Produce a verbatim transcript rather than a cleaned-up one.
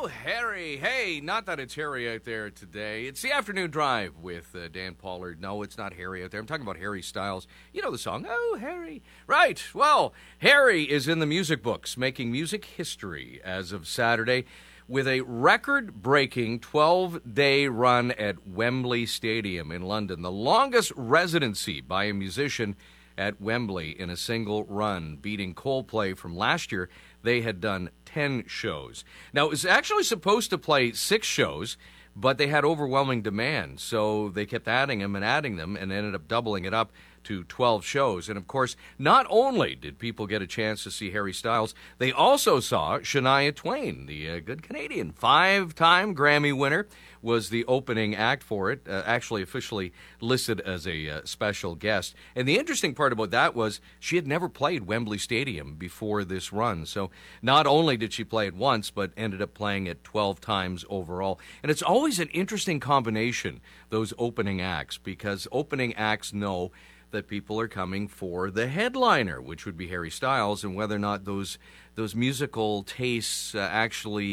Harry. Hey, not that it's Harry out there today. It's the afternoon drive with uh, Dan Pollard. No, it's not Harry out there. I'm talking about Harry Styles. You know the song, Oh, Harry. Right. Well, Harry is in the music books, making music history as of Saturday with a record-breaking twelve-day run at Wembley Stadium in London, the longest residency by a musician at Wembley in a single run, beating Coldplay from last year. They had done ten shows. Now, it was actually supposed to play six shows, but they had overwhelming demand, so they kept adding them and adding them and ended up doubling it up to twelve shows. And, of course, not only did people get a chance to see Harry Styles, they also saw Shania Twain, the uh, good Canadian. Five-time Grammy winner was the opening act for it, uh, actually officially listed as a uh, special guest. And the interesting part about that was she had never played Wembley Stadium before this run. So not only did she play it once, but ended up playing it twelve times overall. And it's always an interesting combination, those opening acts, because opening acts know that people are coming for the headliner, which would be Harry Styles, and whether or not those those musical tastes uh, actually